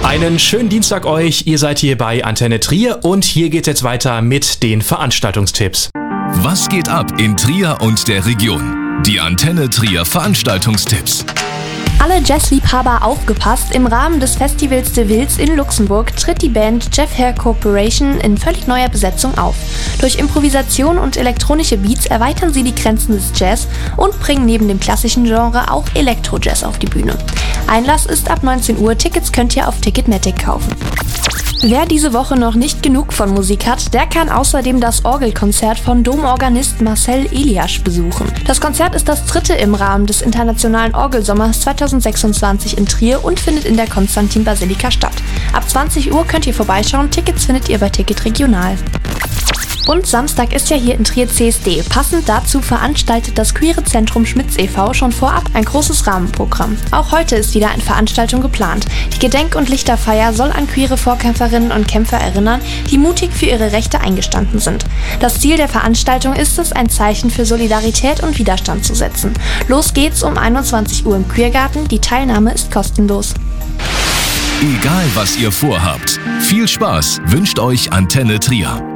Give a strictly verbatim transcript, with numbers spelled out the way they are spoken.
Einen schönen Dienstag euch, ihr seid hier bei Antenne Trier und hier geht's jetzt weiter mit den Veranstaltungstipps. Was geht ab in Trier und der Region? Die Antenne Trier Veranstaltungstipps. Alle Jazzliebhaber aufgepasst, im Rahmen des Festivals de Vils in Luxemburg tritt die Band Jeff Hair Corporation in völlig neuer Besetzung auf. Durch Improvisation und elektronische Beats erweitern sie die Grenzen des Jazz und bringen neben dem klassischen Genre auch Elektro-Jazz auf die Bühne. Einlass ist ab neunzehn Uhr, Tickets könnt ihr auf Ticketmatic kaufen. Wer diese Woche noch nicht genug von Musik hat, der kann außerdem das Orgelkonzert von Domorganist Marcel Eliasch besuchen. Das Konzert ist das dritte im Rahmen des Internationalen Orgelsommers zweitausendsechsundzwanzig in Trier und findet in der Konstantin-Basilika statt. Ab zwanzig Uhr könnt ihr vorbeischauen, Tickets findet ihr bei Ticket Regional. Und Samstag ist ja hier in Trier C S D. Passend dazu veranstaltet das Queere Zentrum Schmitz e V schon vorab ein großes Rahmenprogramm. Auch heute ist wieder eine Veranstaltung geplant. Die Gedenk- und Lichterfeier soll an queere Vorkämpferinnen und Kämpfer erinnern, die mutig für ihre Rechte eingestanden sind. Das Ziel der Veranstaltung ist es, ein Zeichen für Solidarität und Widerstand zu setzen. Los geht's um einundzwanzig Uhr im Queergarten. Die Teilnahme ist kostenlos. Egal was ihr vorhabt, viel Spaß wünscht euch Antenne Trier.